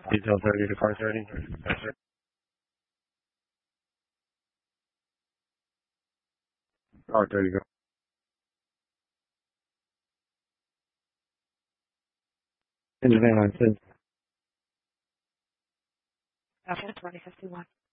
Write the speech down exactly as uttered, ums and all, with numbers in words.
Details ready to cars ready? Yes, sir. All right, there you go. Engine name line says Okay, twenty fifty-one.